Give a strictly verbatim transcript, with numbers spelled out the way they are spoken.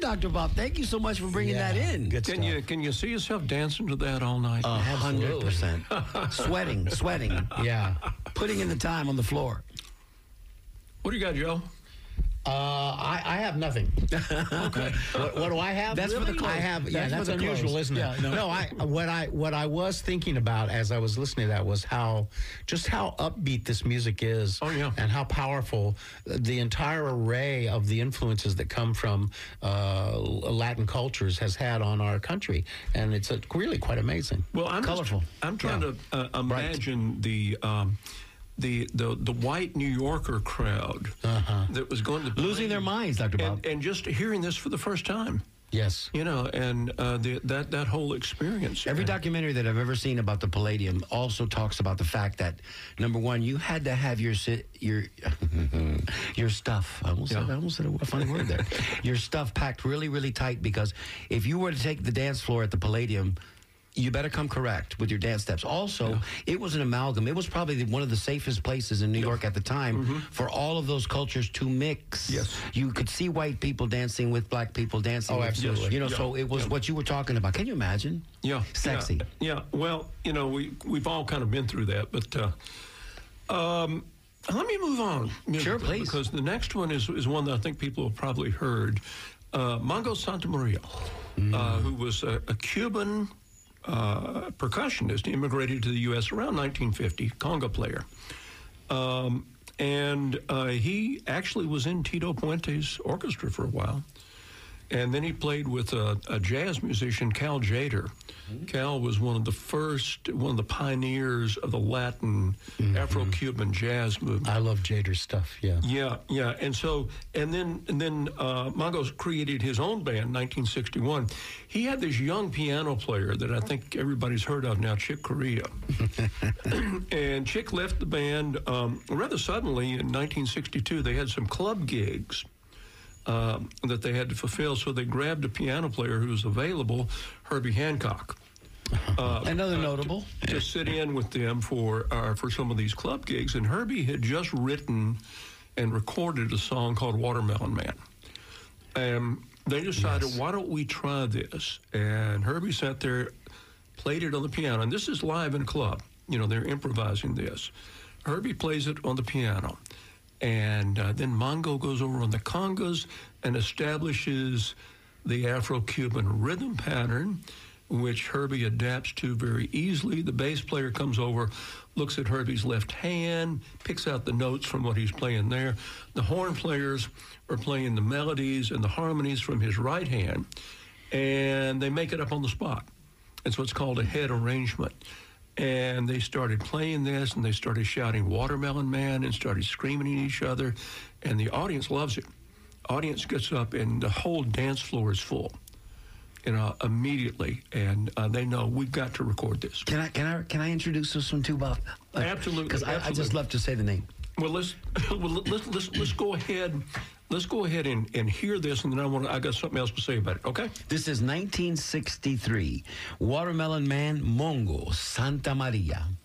Doctor Bob. Thank you so much for bringing Yeah, that in. good Can stuff. you can you see yourself dancing to that all night? A hundred percent. Sweating, sweating, Yeah. putting in the time on the floor. What do you got, Joe? Uh, I, I have nothing. Okay. What, what do I have? That's for the close. I have. Yeah, That's that's, for the unusual, close. isn't it? Yeah, no. no. I what I what I was thinking about as I was listening to that was how just how upbeat this music is. Oh, yeah. And how powerful the entire array of the influences that come from uh, Latin cultures has had on our country, and it's uh really quite amazing. Well, I'm just- Colorful. I'm trying Yeah. to uh, imagine the. Um, The, the the white New Yorker crowd Uh-huh. that was going to Losing their minds, Doctor Bob. and, and just hearing this for the first time, Yes. you know, and uh, the, that that whole experience. Every documentary that I've ever seen about the Palladium also talks about the fact that, number one, you had to have your si- your your stuff. I almost, Yeah. said, I almost said a funny word there. Your stuff packed really, really tight, because if you were to take the dance floor at the Palladium, you better come correct with your dance steps. Also, Yeah. it was an amalgam. It was probably the, one of the safest places in New York at the time Mm-hmm. for all of those cultures to mix. Yes. You could see white people dancing with black people dancing. Oh, with- absolutely. You know, Yeah. so it was Yeah. what you were talking about. Can you imagine? Yeah, Sexy. Yeah, yeah. Well, you know, we we've all kind of been through that, but uh, um, let me move on. Sure, please. Because the next one is is one that I think people have probably heard. Uh, Mongo Santamaria, Mm. uh, who was a, a Cuban uh, percussionist, immigrated to the U S around nineteen fifty, conga player. Um, and uh, he actually was in Tito Puente's orchestra for a while. And then he played with a, a jazz musician, Cal Jader. Cal was one of the first, one of the pioneers of the Latin Afro-Cuban jazz movement. I love Jader's stuff. Yeah. Yeah, yeah, and so and then and then uh, Mongo created his own band in nineteen sixty-one. He had this young piano player that I think everybody's heard of now, Chick Corea. And Chick left the band um, rather suddenly in nineteen sixty-two. They had some club gigs um, that they had to fulfill, so they grabbed a piano player who was available, Herbie Hancock. Uh, Another uh, notable. to, to sit in with them for uh, for some of these club gigs, and Herbie had just written and recorded a song called Watermelon Man. And they decided, Yes. why don't we try this? And Herbie sat there, played it on the piano, and this is live in a club. You know, they're improvising this. Herbie plays it on the piano, and uh, then Mongo goes over on the congas and establishes the Afro-Cuban rhythm pattern, which Herbie adapts to very easily. The bass player comes over, looks at Herbie's left hand, picks out the notes from what he's playing there. The horn players are playing the melodies and the harmonies from his right hand, and they make it up on the spot. It's what's called a head arrangement. And they started playing this, and they started shouting Watermelon Man and started screaming at each other, and the audience loves it. Audience gets up, and the whole dance floor is full. You know, immediately, and uh, they know we've got to record this. Can I can I can I introduce this one too, Bob? Absolutely, Because I, I just absolutely. love to say the name. Well, let's well, let's let's let's go ahead, let's go ahead and, and hear this, and then I want I got something else to say about it. Okay? This is nineteen sixty-three. Watermelon Man, Mongo Santamaria.